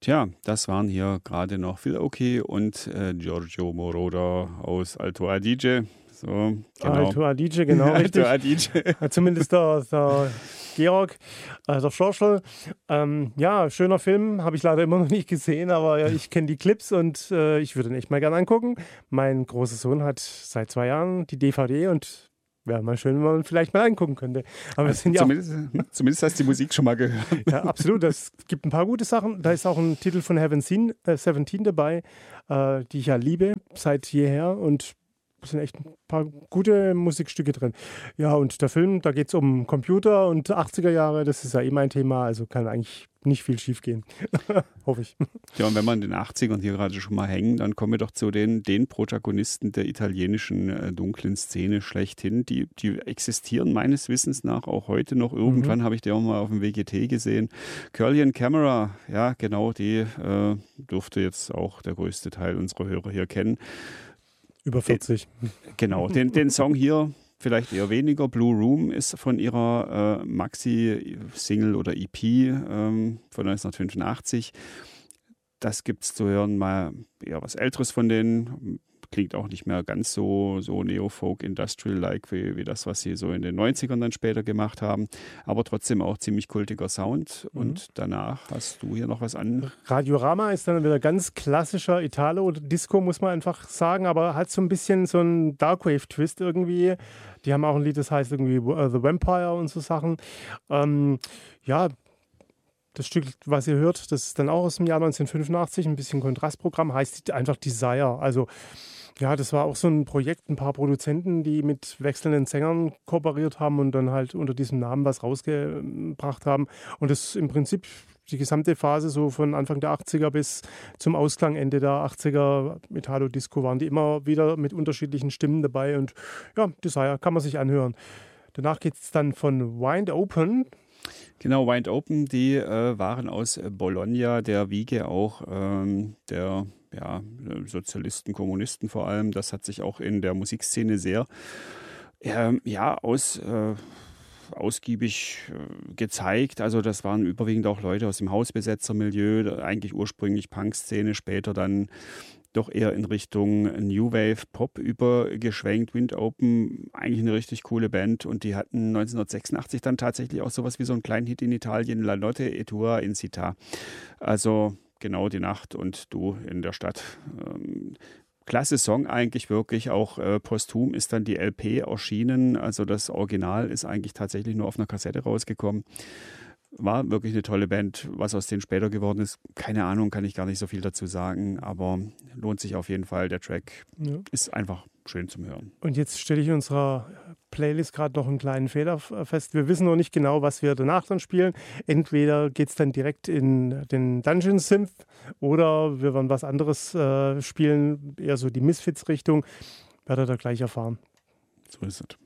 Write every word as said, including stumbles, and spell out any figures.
Tja, das waren hier gerade noch Phil Oakey und äh, Giorgio Moroder aus Alto Adige. So, genau. Alto Adige, genau Alto richtig. Adige. Ja, zumindest der, der Georg, äh, der Schorschel. Ähm, ja, schöner Film, habe ich leider immer noch nicht gesehen, aber ja, ich kenne die Clips und äh, ich würde ihn echt mal gerne angucken. Mein großer Sohn hat seit zwei Jahren die D V D und wäre mal schön, wenn man vielleicht mal angucken könnte. Aber wir Also sind ja auch, zumindest, hm, zumindest hast du die Musik schon mal gehört. ja, absolut, es gibt ein paar gute Sachen. Da ist auch ein Titel von Heaven Seen, äh, siebzehn dabei, äh, die ich ja liebe seit jeher und es sind echt ein paar gute Musikstücke drin. Ja, und der Film, da geht es um Computer und achtziger Jahre, das ist ja eh mein Thema, also kann eigentlich nicht viel schief gehen. Hoffe ich. Ja, und wenn wir in den achtzigern hier gerade schon mal hängen, dann kommen wir doch zu den, den Protagonisten der italienischen äh, dunklen Szene schlechthin. Die, die existieren meines Wissens nach auch heute noch. Irgendwann Mhm. habe ich die auch mal auf dem W G T gesehen. Curly and Camera, ja genau, die äh, dürfte jetzt auch der größte Teil unserer Hörer hier kennen. Über vierzig. Genau, den, den Song hier vielleicht eher weniger. Blue Room ist von ihrer äh, Maxi-Single oder E P ähm, von neunzehnhundertfünfundachtzig. Das gibt es zu hören, mal eher was Älteres von denen. Klingt auch nicht mehr ganz so, so Neo-Folk-Industrial-like wie, wie das, was sie so in den neunzigern dann später gemacht haben. Aber trotzdem auch ziemlich kultiger Sound. Mhm. Und danach hast du hier noch was an. Radiorama ist dann wieder ganz klassischer Italo oder Disco, muss man einfach sagen, aber hat so ein bisschen so einen Darkwave-Twist irgendwie. Die haben auch ein Lied, das heißt irgendwie uh, The Vampire und so Sachen. Ähm, ja, das Stück, was ihr hört, das ist dann auch aus dem Jahr neunzehnhundertfünfundachtzig, ein bisschen Kontrastprogramm, heißt einfach Desire. Also ja, das war auch so ein Projekt, ein paar Produzenten, die mit wechselnden Sängern kooperiert haben und dann halt unter diesem Namen was rausgebracht haben. Und das im Prinzip die gesamte Phase so von Anfang der achtziger bis zum Ausklang Ende der achtziger Italo-Disco waren die immer wieder mit unterschiedlichen Stimmen dabei und ja, Desire kann man sich anhören. Danach geht es dann von Wind Open. Genau, Wind Open, die äh, waren aus äh, Bologna, der Wiege auch ähm, der ja, Sozialisten, Kommunisten vor allem. Das hat sich auch in der Musikszene sehr ähm, ja, aus, äh, ausgiebig äh, gezeigt. Also das waren überwiegend auch Leute aus dem Hausbesetzermilieu, eigentlich ursprünglich Punk-Szene, später dann doch eher in Richtung New Wave Pop übergeschwenkt. Wind Open, eigentlich eine richtig coole Band und die hatten neunzehnhundertsechsundachtzig dann tatsächlich auch sowas wie so einen kleinen Hit in Italien, La Notte e tua in città. Also genau die Nacht und du in der Stadt. Ähm, klasse Song eigentlich wirklich, auch äh, posthum ist dann die L P erschienen, also das Original ist eigentlich tatsächlich nur auf einer Kassette rausgekommen. War wirklich eine tolle Band. Was aus denen später geworden ist, keine Ahnung, kann ich gar nicht so viel dazu sagen, aber lohnt sich auf jeden Fall. Der Track Ja. ist einfach schön zum Hören. Und jetzt stelle ich in unserer Playlist gerade noch einen kleinen Fehler fest. Wir wissen noch nicht genau, was wir danach dann spielen. Entweder geht es dann direkt in den Dungeon Synth oder wir werden was anderes äh, spielen, eher so die Misfits-Richtung. Werdet ihr gleich erfahren. So ist es.